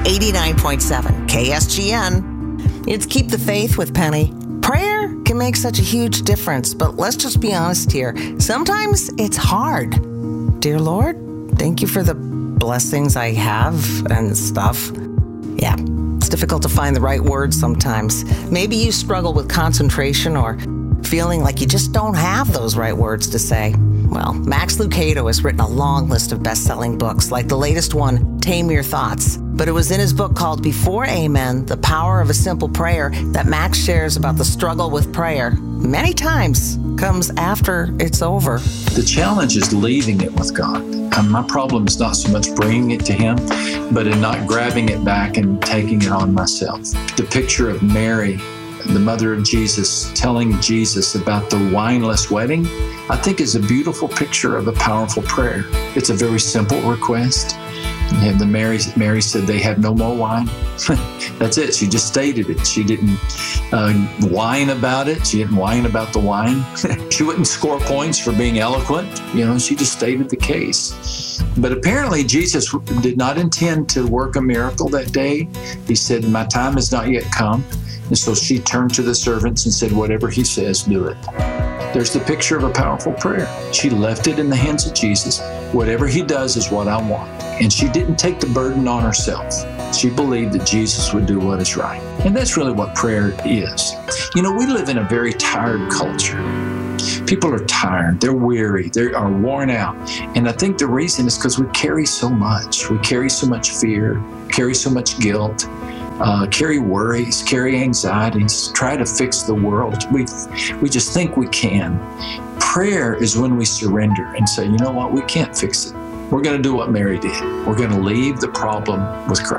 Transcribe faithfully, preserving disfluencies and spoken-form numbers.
eighty-nine point seven K S G N. It's Keep the Faith with Penny. Prayer can make such a huge difference, but let's just be honest here. Sometimes it's hard. Dear Lord, thank you for the blessings I have and stuff. Yeah, it's difficult to find the right words sometimes. Maybe you struggle with concentration or feeling like you just don't have those right words to say. Well, Max Lucado has written a long list of best-selling books, like the latest one, Tame Your Thoughts. But it was in his book called Before Amen, The Power of a Simple Prayer, that Max shares about the struggle with prayer. Many times comes after it's over. The challenge is leaving it with God. Um, my problem is not so much bringing it to Him, but in not grabbing it back and taking it on myself. The picture of Mary, the mother of Jesus, telling Jesus about the wineless wedding, I think is a beautiful picture of a powerful prayer. It's a very simple request. And the Mary, Mary said they have no more wine. That's it. She just stated it. She didn't uh, whine about it. She didn't whine about the wine. She wouldn't score points for being eloquent. You know, she just stated the case. But apparently Jesus did not intend to work a miracle that day. He said, my time has not yet come. And so she turned to the servants and said, whatever he says, do it. There's the picture of a powerful prayer. She left it in the hands of Jesus. Whatever he does is what I want. And she didn't take the burden on herself. She believed that Jesus would do what is right. And that's really what prayer is. You know, we live in a very tired culture. People are tired. They're weary. They are worn out. And I think the reason is because we carry so much. We carry so much fear, carry so much guilt. Uh, carry worries, carry anxieties, try to fix the world. We we just think we can. Prayer is when we surrender and say, you know what, we can't fix it. We're going to do what Mary did. We're going to leave the problem with Christ.